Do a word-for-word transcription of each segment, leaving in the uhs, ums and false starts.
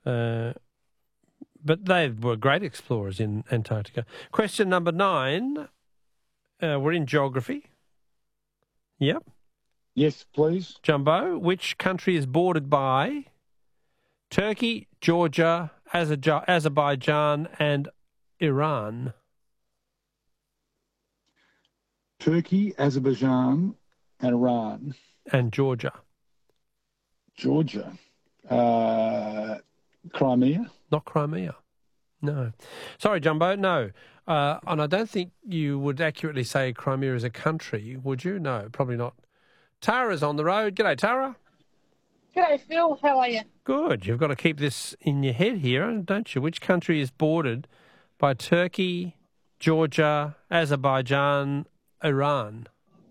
Uh, but they were great explorers in Antarctica. Question number nine. Uh, we're in geography. Yep. Yes, please. Jumbo, which country is bordered by Turkey, Georgia, Azer- Azerbaijan and Iran? Turkey, Azerbaijan and Iran. And Georgia. Georgia. Uh, Crimea? Not Crimea. No. Sorry, Jumbo, no. Uh, and I don't think you would accurately say Crimea is a country, would you? No, probably not. Tara's on the road. G'day, Tara. G'day, Phil. How are you? Good. You've got to keep this in your head here, don't you? Which country is bordered by Turkey, Georgia, Azerbaijan, Iran?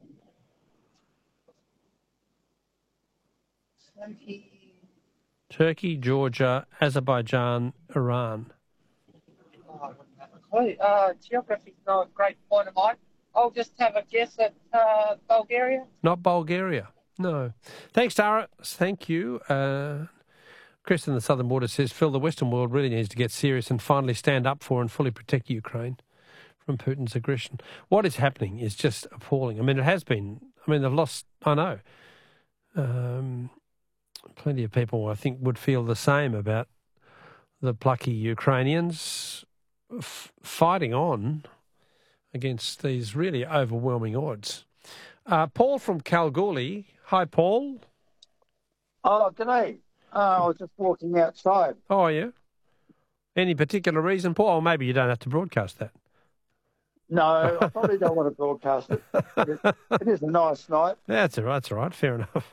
Turkey. Turkey, Georgia, Azerbaijan, Iran. Oh, I wouldn't have a clue. Uh, geography's not a great point of mine. I'll just have a guess at uh, Bulgaria. Not Bulgaria. No. Thanks, Tara. Thank you. Uh, Chris in the southern border says, Phil, the Western world really needs to get serious and finally stand up for and fully protect Ukraine from Putin's aggression. What is happening is just appalling. I mean, it has been. I mean, they've lost, I know. Um, plenty of people, I think, would feel the same about the plucky Ukrainians f- fighting on against these really overwhelming odds. Uh, Paul from Kalgoorlie. Hi, Paul. Oh, g'day. Uh, I was just walking outside. How are you? Any particular reason, Paul? Or maybe you don't have to broadcast that. No, I probably don't want to broadcast it. It, it is a nice night. That's all right. That's all right. Fair enough.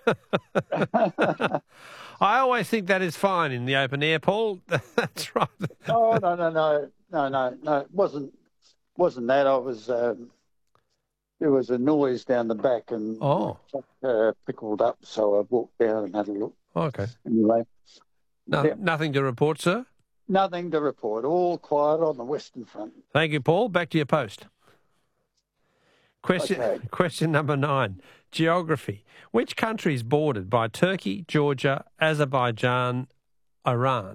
I always think that is fine in the open air, Paul. That's right. Oh, no, no, no. No, no, no. It wasn't, wasn't that. I was... Um, there was a noise down the back and oh. uh, pickled up, so I walked down and had a look. Okay. Anyway. No, yeah. Nothing to report, sir? Nothing to report. All quiet on the Western Front. Thank you, Paul. Back to your post. Question, okay. question number nine. Geography. Which country is bordered by Turkey, Georgia, Azerbaijan, Iran?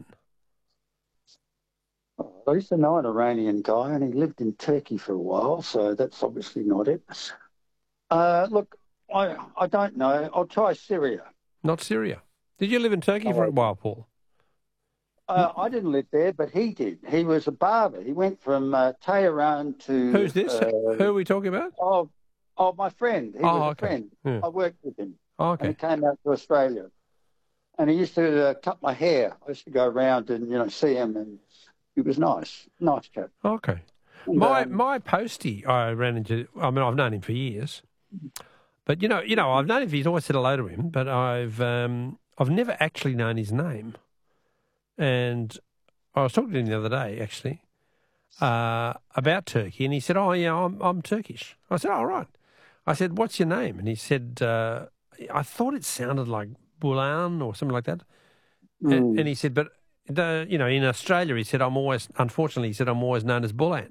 I used to know an Iranian guy, and he lived in Turkey for a while, so that's obviously not it. Uh, look, I I don't know. I'll try Syria. Not Syria. Did you live in Turkey oh, for a while, Paul? Uh, I didn't live there, but he did. He was a barber. He went from uh, Tehran to... Who's this? Uh, Who are we talking about? Oh, oh my friend. He oh, was okay. a friend. Yeah. I worked with him. Oh, okay. And he came out to Australia. And he used to uh, cut my hair. I used to go around and, you know, see him, and he was nice. Nice chap. Okay. And, my um, my postie, I ran into... I mean, I've known him for years. But, you know, you know, I've known him, he's always said hello to him, but I've um, I've never actually known his name. And I was talking to him the other day, actually, uh, about Turkey, and he said, oh, yeah, I'm, I'm Turkish. I said, oh, right. I said, what's your name? And he said, uh, I thought it sounded like Bulan or something like that. Mm. And, and he said, but, the, you know, in Australia, he said, I'm always, unfortunately, he said, I'm always known as Bullant.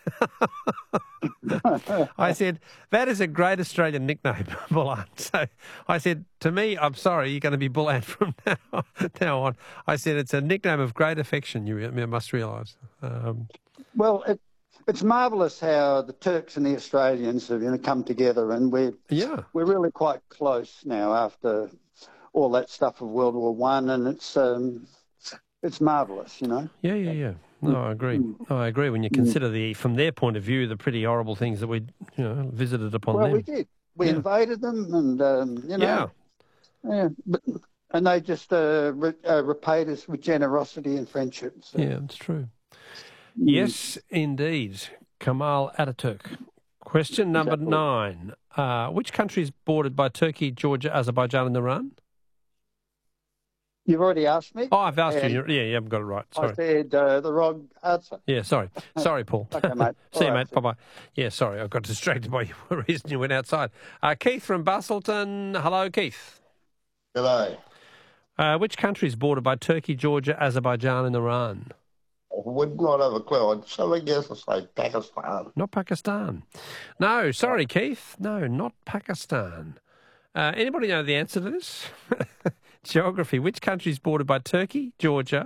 I said, that is a great Australian nickname, Bullant. So I said, to me, I'm sorry, you're going to be Bullant from now, now on. I said, it's a nickname of great affection, you must realise. Um, well, it, it's marvellous how the Turks and the Australians have, you know, come together, and we're, yeah. we're really quite close now after all that stuff of World War One, and it's um, it's marvellous, you know. Yeah, yeah, yeah. No, I agree. No, I agree. When you consider the, from their point of view, the pretty horrible things that we, you know, visited upon well, them. Well, we did. We yeah. invaded them, and um, you know, yeah, yeah. But, and they just uh, re, uh, repaid us with generosity and friendship. So. Yeah, it's true. Mm. Yes, indeed. Kemal Ataturk. Question number exactly. nine. Uh, which country is bordered by Turkey, Georgia, Azerbaijan, and Iran? You've already asked me. Oh, I've asked and you. Yeah, you haven't got it right. Sorry. I said uh, the wrong answer. Yeah, sorry. Sorry, Paul. Okay, mate. See All you, right, mate. Bye-bye. Yeah, sorry. I got distracted by your reason you went outside. Uh, Keith from Bustleton. Hello, Keith. Hello. Uh, which country is bordered by Turkey, Georgia, Azerbaijan, and Iran? I would not have a clue. I'd certainly guess it's like Pakistan. Not Pakistan. No, sorry, Keith. No, not Pakistan. Uh, anybody know the answer to this? Geography. Which country is bordered by Turkey, Georgia,